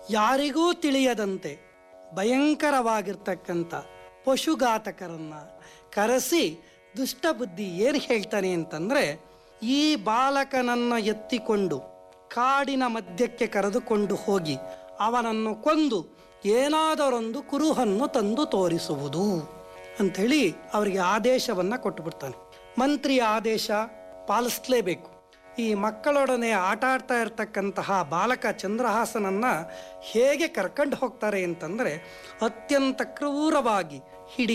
ಯಾರಿಗೂ ತಿಳಿಯದಂತೆ ಭಯಂಕರವಾಗಿರ್ತಕ್ಕಂಥ ಪಶುಘಾತಕರನ್ನ ಕರೆಸಿ ದುಷ್ಟಬುದ್ಧಿ ಏನು ಹೇಳ್ತಾನೆ ಅಂತಂದರೆ, ಈ ಬಾಲಕನನ್ನು ಎತ್ತಿಕೊಂಡು ಕಾಡಿನ ಮಧ್ಯಕ್ಕೆ ಕರೆದುಕೊಂಡು ಹೋಗಿ ಅವನನ್ನು ಕೊಂದು ಏನಾದರೊಂದು ಕುರುಹನ್ನು ತಂದು ತೋರಿಸುವುದು ಅಂಥೇಳಿ ಅವರಿಗೆ ಆದೇಶವನ್ನು ಕೊಟ್ಟುಬಿಡ್ತಾನೆ. ಮಂತ್ರಿಯ ಆದೇಶ ಪಾಲಿಸಲೇಬೇಕು. ಈ ಮಕ್ಕಳೊಡನೆ ಆಟ ಆಡ್ತಾ ಇರ್ತಕ್ಕಂತಹ ಬಾಲಕ ಚಂದ್ರಹಾಸನನ್ನು ಹೇಗೆ ಕರ್ಕೊಂಡು ಹೋಗ್ತಾರೆ ಅಂತಂದರೆ, ಅತ್ಯಂತ ಕ್ರೂರವಾಗಿ